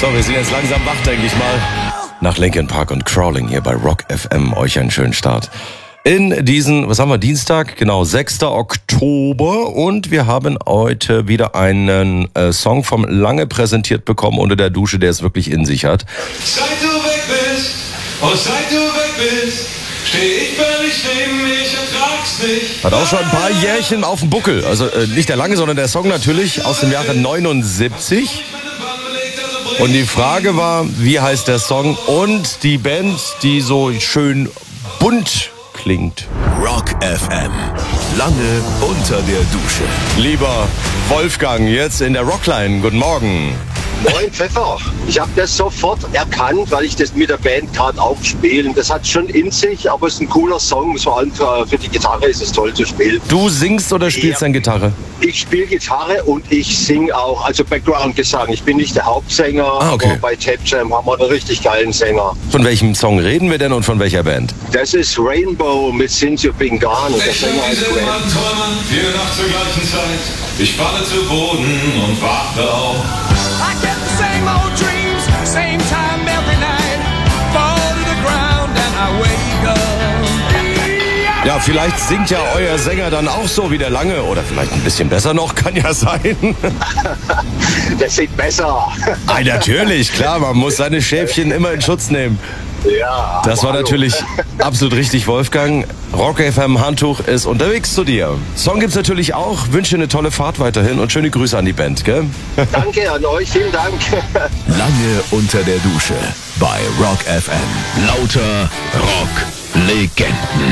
So, wir sind jetzt langsam wach, denke ich mal. Nach Linkin Park und Crawling hier bei Rock FM. Euch einen schönen Start. In diesen, was haben wir, Dienstag? Genau, 6. Oktober. Und wir haben heute wieder einen Song vom Lange präsentiert bekommen unter der Dusche, der es wirklich in sich hat. Seit du weg bist, oh seit du weg bist, steh ich völlig neben, ich ertrag's nicht. Hat auch schon ein paar Jährchen auf dem Buckel. Also nicht der Lange, sondern der Song natürlich aus dem Jahre 79. Und die Frage war, wie heißt der Song und die Band, die so schön bunt klingt. Rock FM. Lange unter der Dusche. Lieber Wolfgang, jetzt in der Rockline. Guten Morgen. Moin Pfeffer. Ich habe das sofort erkannt, weil ich das mit der Band gerade auch spiele. Das hat schon in sich, aber es ist ein cooler Song. Vor allem für die Gitarre ist es toll zu spielen. Du singst oder spielst dann Gitarre? Ich spiele Gitarre und ich singe auch, also Background-Gesang. Ich bin nicht der Hauptsänger, okay. aber bei Tap Jam haben wir einen richtig geilen Sänger. Von welchem Song reden wir denn und von welcher Band? Das ist Rainbow mit Since You've Been Gone. Der Ich Sänger heißt immer Grant. träumen, jede Nacht zur gleichen Zeit. Ich falle zu Boden und wache auf. I get the same old dreams, same time every night. Fall to the ground and I wake up. Ja, vielleicht singt ja euer Sänger dann auch so wie der Lange oder vielleicht ein bisschen besser noch, kann ja sein. Das singt besser. Ah, natürlich, klar, man muss seine Schäfchen immer in Schutz nehmen. Ja, Das war hallo. natürlich absolut richtig, Wolfgang. Rock FM Handtuch ist unterwegs zu dir. Song gibt's natürlich auch. Wünsche eine tolle Fahrt weiterhin und schöne Grüße an die Band, gell? Danke an euch, vielen Dank. Lange unter der Dusche bei Rock FM. Lauter Rock-Legenden.